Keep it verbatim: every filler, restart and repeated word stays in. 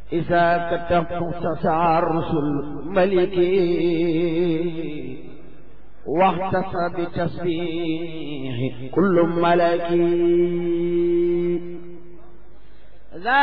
إذا كتبت تسعرس الملك واختص بتسبيح كل ملك